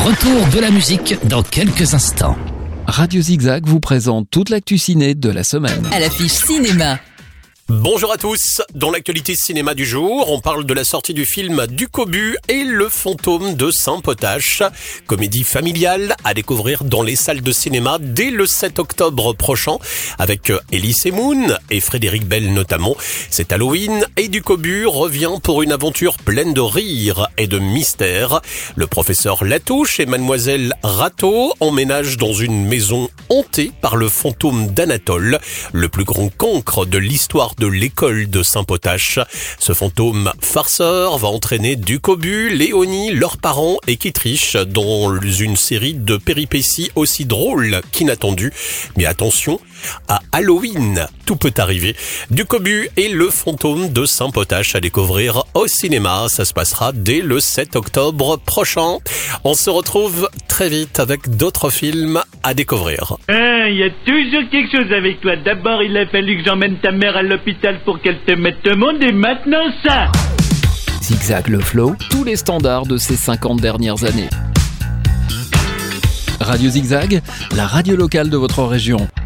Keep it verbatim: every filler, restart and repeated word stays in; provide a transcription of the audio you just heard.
Retour de la musique dans quelques instants. Radio Zigzag vous présente toute l'actu ciné de la semaine. À l'affiche cinéma. Bonjour à tous. Dans l'actualité cinéma du jour, on parle de la sortie du film Du Cobu et le fantôme de Saint-Potache. Comédie familiale à découvrir dans les salles de cinéma dès le sept octobre prochain avec Elise Moon et Frédéric Bell notamment. C'est Halloween et Du Cobu revient pour une aventure pleine de rire et de mystère. Le professeur Latouche et mademoiselle Rateau emménagent dans une maison hantée par le fantôme d'Anatole, le plus grand cancre de l'histoire de l'école de Saint-Potache. Ce fantôme farceur va entraîner Du Cobu, Léonie, leurs parents et Kitriche dans une série de péripéties aussi drôles qu'inattendues. Mais attention, à Halloween, tout peut arriver. Du Cobu et le fantôme de Saint-Potache à découvrir au cinéma. Ça se passera dès le sept octobre prochain. On se retrouve très vite avec d'autres films à découvrir. Ah, il y a toujours quelque chose avec toi. D'abord, il a fallu que j'emmène ta mère à l'hôpital pour qu'elle te mette au monde, et maintenant ça. Zigzag le Flow, tous les standards de ces cinquante dernières années. Radio Zigzag, la radio locale de votre région.